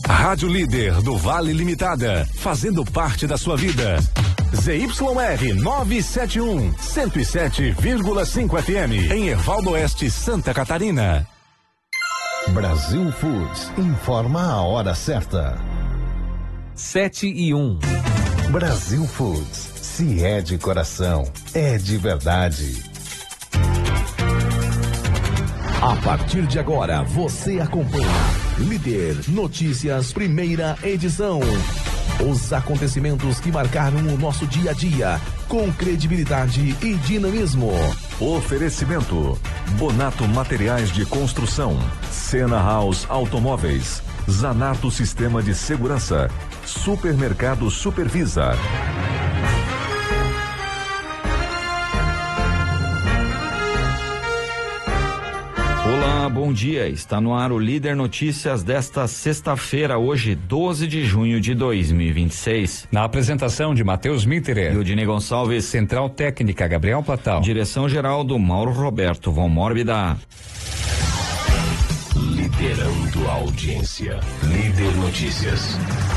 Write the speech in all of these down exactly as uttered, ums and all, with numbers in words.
Rádio Líder do Vale Limitada, fazendo parte da sua vida. Z Y R novecentos e setenta e um, cento e sete vírgula cinco F M, em Ervaldo Oeste, Santa Catarina. Brasil Foods informa a hora certa. Sete e um. Brasil Foods, se é de coração, é de verdade. A partir de agora, você acompanha Líder Notícias, primeira edição. Os acontecimentos que marcaram o nosso dia a dia, com credibilidade e dinamismo. Oferecimento: Bonato Materiais de Construção, Sena House Automóveis, Zanato Sistema de Segurança, Supermercado Supervisa. Olá, bom dia. Está no ar o Líder Notícias desta sexta-feira, hoje, doze de junho de dois mil e vinte e seis. Na apresentação de Matheus Mitterer, Eudine Gonçalves, Central Técnica Gabriel Platal, direção-geral do Mauro Roberto Von Mórbida. Liderando a audiência. Líder Notícias.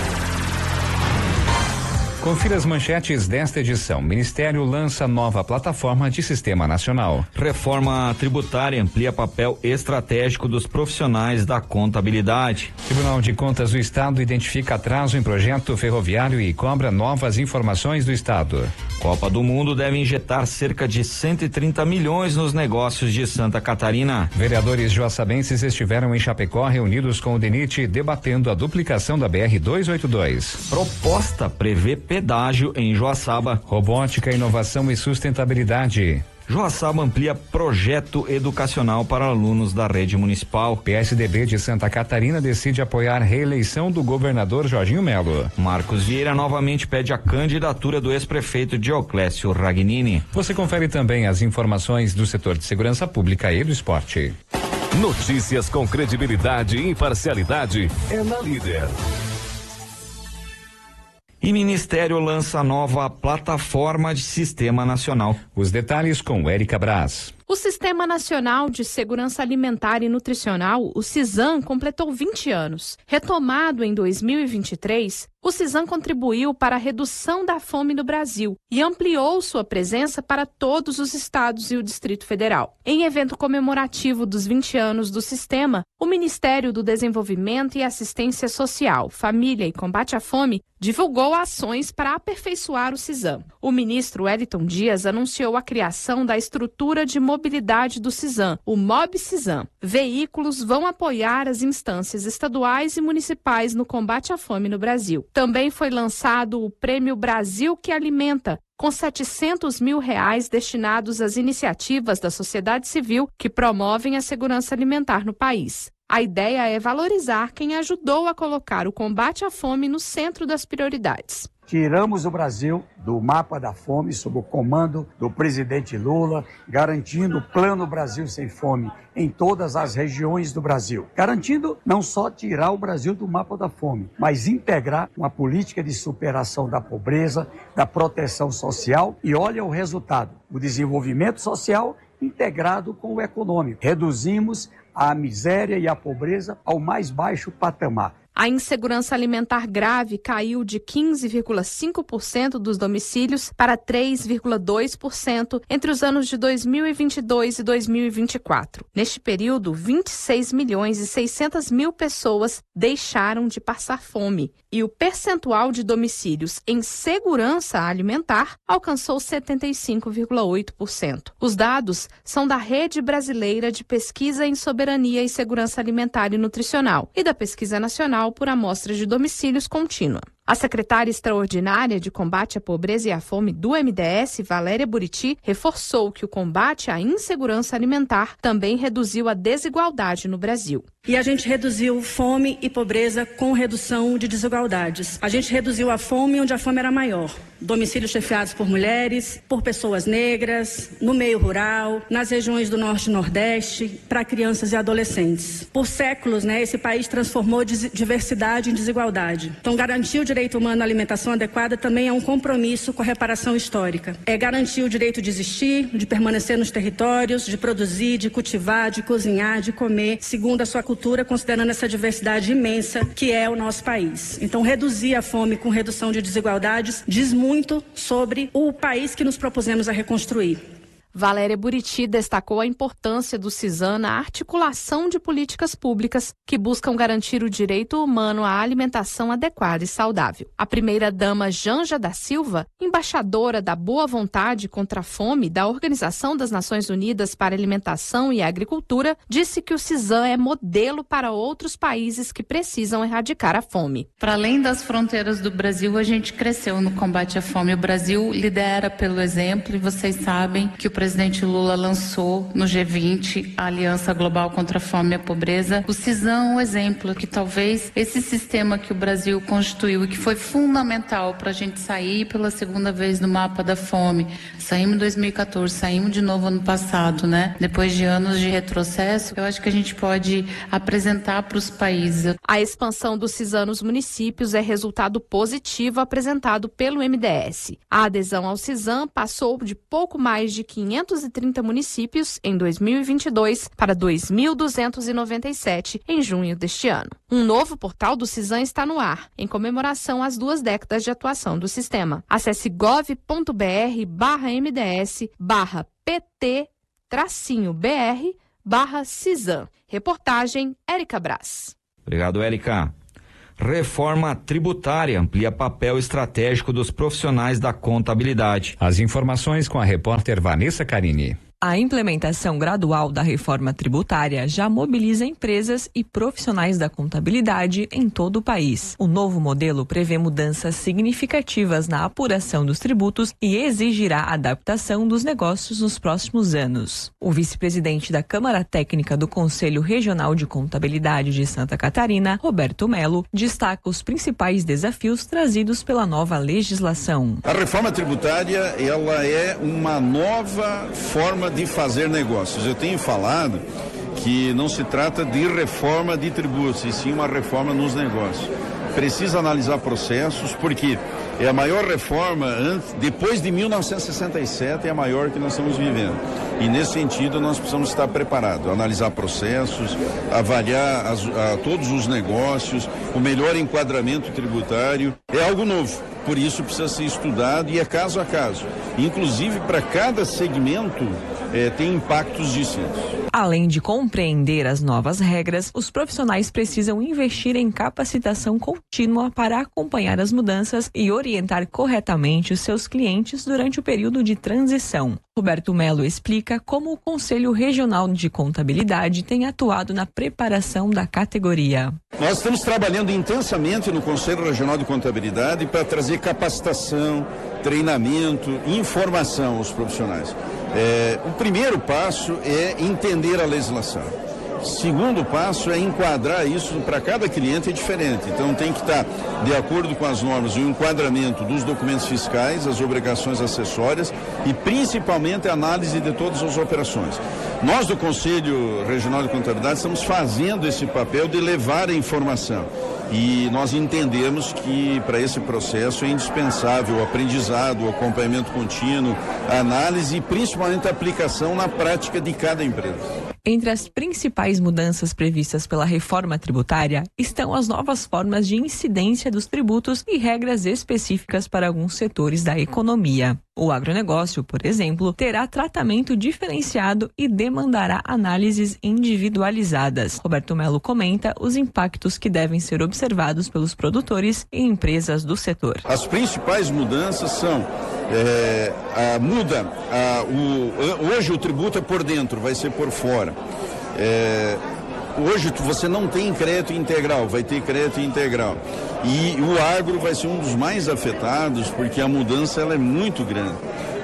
Confira as manchetes desta edição. Ministério lança nova plataforma de Sistema Nacional. Reforma tributária amplia papel estratégico dos profissionais da contabilidade. Tribunal de Contas do Estado identifica atraso em projeto ferroviário e cobra novas informações do Estado. Copa do Mundo deve injetar cerca de cento e trinta milhões nos negócios de Santa Catarina. Vereadores joaçabenses estiveram em Chapecó reunidos com o DENIT debatendo a duplicação da B R duzentos e oitenta e dois. Proposta prevê pedágio em Joaçaba. Robótica, inovação e sustentabilidade. Joaçaba amplia projeto educacional para alunos da rede municipal. P S D B de Santa Catarina decide apoiar reeleição do governador Jorginho Melo. Marcos Vieira novamente pede a candidatura do ex-prefeito Dioclésio Ragnini. Você confere também as informações do setor de segurança pública e do esporte. Notícias com credibilidade e imparcialidade é na Líder. E Ministério lança nova plataforma de Sistema Nacional. Os detalhes com Érica Braz. O Sistema Nacional de Segurança Alimentar e Nutricional, o SISAM, completou vinte anos. Retomado em dois mil e vinte e três, o SISAM contribuiu para a redução da fome no Brasil e ampliou sua presença para todos os estados e o Distrito Federal. Em evento comemorativo dos vinte anos do sistema, o Ministério do Desenvolvimento e Assistência Social, Família e Combate à Fome divulgou ações para aperfeiçoar o SISAM. O ministro Wellington Dias anunciou a criação da estrutura de mobilidade do SISAM, o MOB-SISAM. Veículos vão apoiar as instâncias estaduais e municipais no combate à fome no Brasil. Também foi lançado o Prêmio Brasil que Alimenta, com setecentos mil reais destinados às iniciativas da sociedade civil que promovem a segurança alimentar no país. A ideia é valorizar quem ajudou a colocar o combate à fome no centro das prioridades. Tiramos o Brasil do mapa da fome sob o comando do presidente Lula, garantindo o Plano Brasil Sem Fome em todas as regiões do Brasil. Garantindo não só tirar o Brasil do mapa da fome, mas integrar uma política de superação da pobreza, da proteção social e olha o resultado, o desenvolvimento social integrado com o econômico. Reduzimos a miséria e a pobreza ao mais baixo patamar. A insegurança alimentar grave caiu de quinze vírgula cinco por cento dos domicílios para três vírgula dois por cento entre os anos de dois mil e vinte e dois e dois mil e vinte e quatro. Neste período, vinte e seis milhões e seiscentas mil pessoas deixaram de passar fome e o percentual de domicílios em segurança alimentar alcançou setenta e cinco vírgula oito por cento. Os dados são da Rede Brasileira de Pesquisa em Soberania e Segurança Alimentar e Nutricional e da Pesquisa Nacional por Amostra de Domicílios Contínua. A secretária extraordinária de combate à pobreza e à fome do M D S, Valéria Buriti, reforçou que o combate à insegurança alimentar também reduziu a desigualdade no Brasil. E a gente reduziu fome e pobreza com redução de desigualdades. A gente reduziu a fome onde a fome era maior. domicílios chefiados por mulheres, por pessoas negras, no meio rural, nas regiões do Norte e Nordeste, para crianças e adolescentes. Por séculos, né, esse país transformou diversidade em desigualdade. Então, garantir o direito humano à alimentação adequada também é um compromisso com a reparação histórica. É garantir o direito de existir, de permanecer nos territórios, de produzir, de cultivar, de cozinhar, de comer, segundo a sua cultura, considerando essa diversidade imensa que é o nosso país. Então, reduzir a fome com redução de desigualdades diz muito sobre o país que nos propusemos a reconstruir. Valéria Buriti destacou a importância do CISAM na articulação de políticas públicas que buscam garantir o direito humano à alimentação adequada e saudável. A primeira-dama Janja da Silva, embaixadora da boa vontade contra a fome da Organização das Nações Unidas para a Alimentação e a Agricultura, disse que o CISAM é modelo para outros países que precisam erradicar a fome. Para além das fronteiras do Brasil, a gente cresceu no combate à fome. O Brasil lidera pelo exemplo e vocês sabem que o O presidente Lula lançou no G vinte a Aliança Global contra a Fome e a Pobreza. O CISAM é um exemplo que talvez esse sistema que o Brasil constituiu e que foi fundamental para a gente sair pela segunda vez do mapa da fome. Saímos em dois mil e quatorze, saímos de novo ano passado, né? Depois de anos de retrocesso, eu acho que a gente pode apresentar para os países. A expansão do CISAM nos municípios é resultado positivo apresentado pelo M D S. A adesão ao CISAM passou de pouco mais de quinhentos e trinta municípios em dois mil e vinte e dois para dois mil duzentos e noventa e sete em junho deste ano. Um novo portal do CISAM está no ar, em comemoração às duas décadas de atuação do sistema. Acesse gov ponto br barra mds barra pt tracinho br barra CISAM. Reportagem Érica Brás. Obrigado, Érica. Reforma tributária amplia papel estratégico dos profissionais da contabilidade. As informações com a repórter Vanessa Carini. A implementação gradual da reforma tributária já mobiliza empresas e profissionais da contabilidade em todo o país. O novo modelo prevê mudanças significativas na apuração dos tributos e exigirá adaptação dos negócios nos próximos anos. O vice-presidente da Câmara Técnica do Conselho Regional de Contabilidade de Santa Catarina, Roberto Melo, destaca os principais desafios trazidos pela nova legislação. A reforma tributária, ela é uma nova forma de fazer negócios. Eu tenho falado que não se trata de reforma de tributos, e sim uma reforma nos negócios. Precisa analisar processos, porque é a maior reforma antes, depois de mil novecentos e sessenta e sete, é a maior que nós estamos vivendo. E nesse sentido nós precisamos estar preparados, analisar processos, avaliar as, a, todos os negócios, o melhor enquadramento tributário. É algo novo, por isso precisa ser estudado e é caso a caso. Inclusive, para cada segmento é, tem impactos distintos. Além de compreender as novas regras, os profissionais precisam investir em capacitação contínua para acompanhar as mudanças e orientar corretamente os seus clientes durante o período de transição. Roberto Melo explica como o Conselho Regional de Contabilidade tem atuado na preparação da categoria. Nós estamos trabalhando intensamente no Conselho Regional de Contabilidade para trazer capacitação, treinamento, informação aos profissionais. É, o primeiro passo é entender a legislação. Segundo passo é enquadrar isso para cada cliente é diferente. Então tem que estar de acordo com as normas o enquadramento dos documentos fiscais, as obrigações acessórias e principalmente a análise de todas as operações. Nós do Conselho Regional de Contabilidade estamos fazendo esse papel de levar a informação. E nós entendemos que para esse processo é indispensável o aprendizado, o acompanhamento contínuo, a análise e principalmente a aplicação na prática de cada empresa. Entre as principais mudanças previstas pela reforma tributária estão as novas formas de incidência dos tributos e regras específicas para alguns setores da economia. O agronegócio, por exemplo, terá tratamento diferenciado e demandará análises individualizadas. Roberto Melo comenta os impactos que devem ser observados pelos produtores e empresas do setor. As principais mudanças são É, a, muda, a, o, hoje o tributo é por dentro, vai ser por fora. É, hoje você não tem crédito integral, vai ter crédito integral. E o agro vai ser um dos mais afetados porque a mudança ela é muito grande.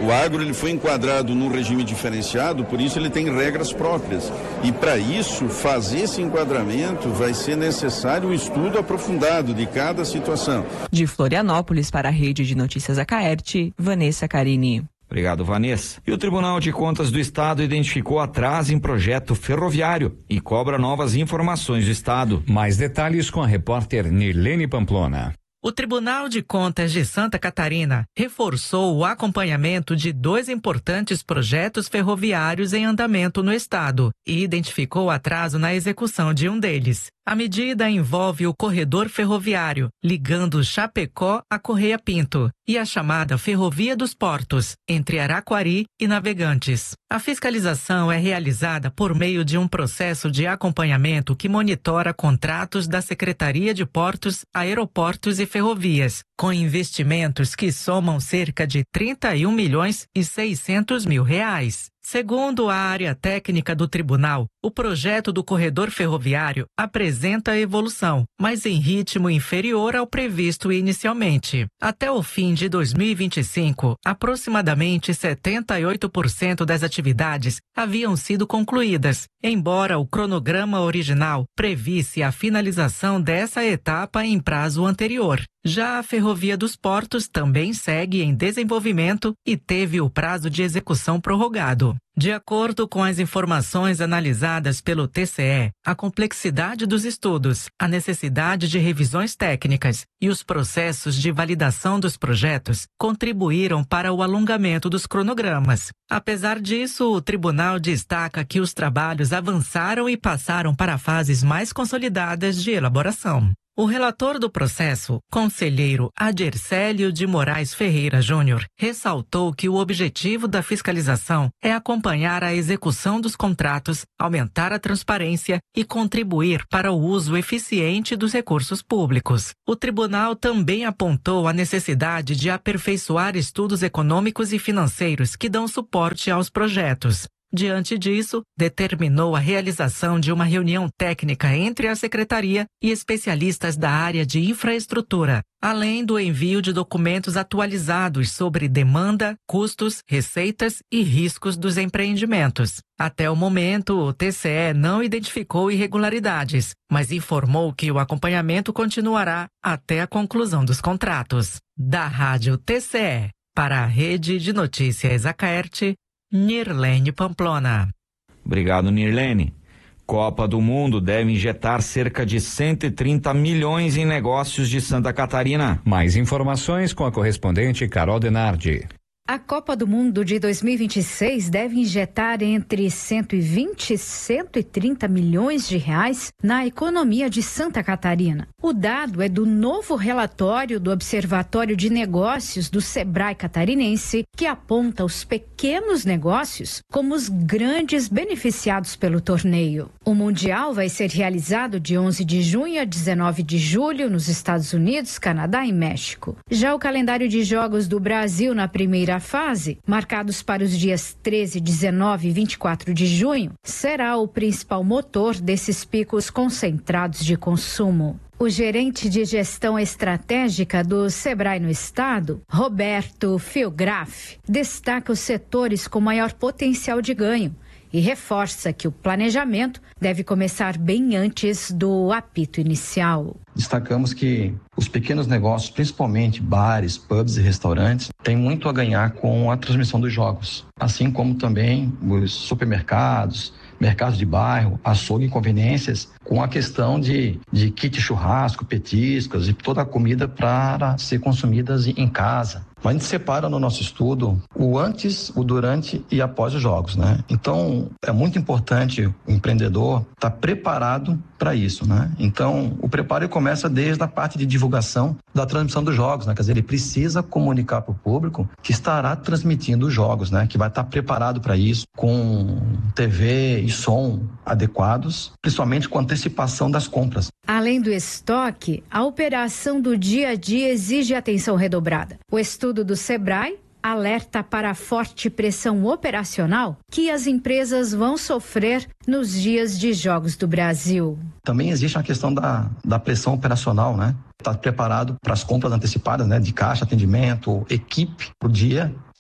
O agro ele foi enquadrado num regime diferenciado, por isso ele tem regras próprias. E para isso, fazer esse enquadramento vai ser necessário um estudo aprofundado de cada situação. De Florianópolis para a Rede de Notícias Acaerte, Vanessa Carini. Obrigado, Vanessa. E o Tribunal de Contas do Estado identificou atraso em projeto ferroviário e cobra novas informações do Estado. Mais detalhes com a repórter Nirlene Pamplona. O Tribunal de Contas de Santa Catarina reforçou o acompanhamento de dois importantes projetos ferroviários em andamento no estado e identificou atraso na execução de um deles. A medida envolve o corredor ferroviário, ligando Chapecó a Correia Pinto, e a chamada Ferrovia dos Portos, entre Araquari e Navegantes. A fiscalização é realizada por meio de um processo de acompanhamento que monitora contratos da Secretaria de Portos, Aeroportos e Ferrovias, com investimentos que somam cerca de trinta e um milhões e seiscentos mil reais. Segundo a área técnica do tribunal, o projeto do corredor ferroviário apresenta evolução, mas em ritmo inferior ao previsto inicialmente. Até o fim de dois mil e vinte e cinco, aproximadamente setenta e oito por cento das atividades haviam sido concluídas, embora o cronograma original previsse a finalização dessa etapa em prazo anterior. Já a Ferrovia dos Portos também segue em desenvolvimento e teve o prazo de execução prorrogado. De acordo com as informações analisadas pelo T C E, a complexidade dos estudos, a necessidade de revisões técnicas e os processos de validação dos projetos contribuíram para o alongamento dos cronogramas. Apesar disso, o tribunal destaca que os trabalhos avançaram e passaram para fases mais consolidadas de elaboração. O relator do processo, conselheiro Adircélio de Moraes Ferreira Júnior, ressaltou que o objetivo da fiscalização é acompanhar a execução dos contratos, aumentar a transparência e contribuir para o uso eficiente dos recursos públicos. O tribunal também apontou a necessidade de aperfeiçoar estudos econômicos e financeiros que dão suporte aos projetos. Diante disso, determinou a realização de uma reunião técnica entre a Secretaria e especialistas da área de infraestrutura, além do envio de documentos atualizados sobre demanda, custos, receitas e riscos dos empreendimentos. Até o momento, o T C E não identificou irregularidades, mas informou que o acompanhamento continuará até a conclusão dos contratos. Da Rádio T C E, para a Rede de Notícias Acaerte, Nirlene Pamplona. Obrigado, Nirlene. Copa do Mundo deve injetar cerca de cento e trinta milhões em negócios de Santa Catarina. Mais informações com a correspondente Carol Denardi. A Copa do Mundo de dois mil e vinte e seis deve injetar entre cento e vinte e cento e trinta milhões de reais na economia de Santa Catarina. O dado é do novo relatório do Observatório de Negócios do Sebrae Catarinense, que aponta os pequenos negócios como os grandes beneficiados pelo torneio. O Mundial vai ser realizado de onze de junho a dezenove de julho nos Estados Unidos, Canadá e México. Já o calendário de jogos do Brasil na primeira fase, marcados para os dias treze, dezenove e vinte e quatro de junho, será o principal motor desses picos concentrados de consumo. O gerente de gestão estratégica do Sebrae no estado, Roberto Filgraf, destaca os setores com maior potencial de ganho e reforça que o planejamento deve começar bem antes do apito inicial. Destacamos que os pequenos negócios, principalmente bares, pubs e restaurantes, têm muito a ganhar com a transmissão dos jogos, assim como também os supermercados, mercados de bairro, açougue e conveniências, com a questão de, de kit churrasco, petiscos e toda a comida para ser consumidas em casa. Mas a gente separa no nosso estudo o antes, o durante e após os jogos, né? Então, é muito importante o empreendedor estar preparado para isso, né? Então, o preparo começa desde a parte de divulgação da transmissão dos jogos, né? Quer dizer, ele precisa comunicar para o público que estará transmitindo os jogos, né? Que vai estar preparado para isso, com T V e som adequados, principalmente com antecipação das compras. Além do estoque, a operação do dia a dia exige atenção redobrada. O estudo do Sebrae alerta para a forte pressão operacional que as empresas vão sofrer nos dias de Jogos do Brasil. Também existe a questão da, da pressão operacional, né? Estar preparado para as compras antecipadas, né? De caixa, atendimento, equipe por dia.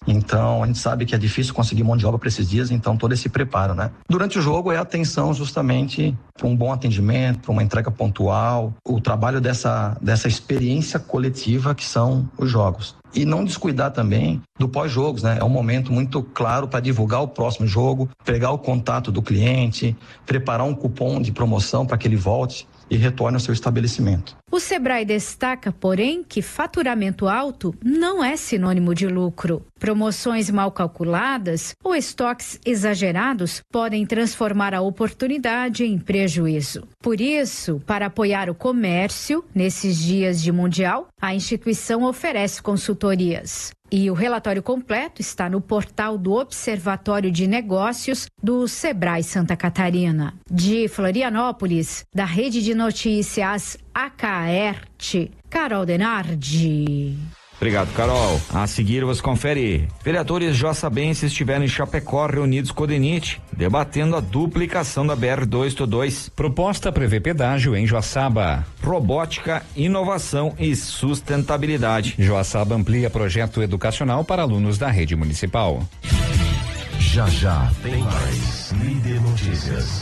Então, a gente sabe que é difícil conseguir mão de obra para esses dias, então todo esse preparo, né? Durante o jogo é a atenção justamente para um bom atendimento, para uma entrega pontual, o trabalho dessa, dessa experiência coletiva que são os jogos. E não descuidar também do pós-jogos, né? É um momento muito claro para divulgar o próximo jogo, pegar o contato do cliente, preparar um cupom de promoção para que ele volte e retorne ao seu estabelecimento. O Sebrae destaca, porém, que faturamento alto não é sinônimo de lucro. Promoções mal calculadas ou estoques exagerados podem transformar a oportunidade em prejuízo. Por isso, para apoiar o comércio, nesses dias de Mundial, a instituição oferece consultorias. E o relatório completo está no portal do Observatório de Negócios do Sebrae Santa Catarina. De Florianópolis, da Rede de Notícias Acaerte, Carol Denardi. Obrigado, Carol. A seguir você confere. Vereadores joaçabenses estiveram em Chapecó reunidos com o DENIT, debatendo a duplicação da B R duzentos e oitenta e dois. Proposta prevê pedágio em Joaçaba. Robótica, inovação e sustentabilidade. Joaçaba amplia projeto educacional para alunos da rede municipal. Já já tem mais Líder Notícias.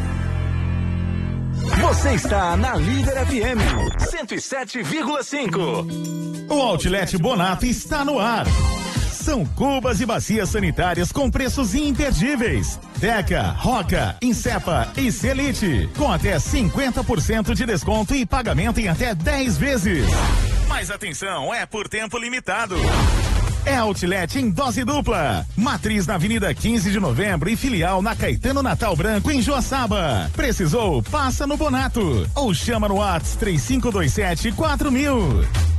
Você está na Líder F M cento e sete vírgula cinco. O Outlet Bonato está no ar. São cubas e bacias sanitárias com preços imperdíveis. Deca, Roca, Insepa e Celite, com até cinquenta por cento de desconto e pagamento em até dez vezes. Mas atenção, é por tempo limitado. É Outlet em dose dupla. Matriz na Avenida quinze de Novembro e filial na Caetano Natal Branco, em Joaçaba. Precisou? Passa no Bonato. Ou chama no WhatsApp três cinco dois sete quatro mil.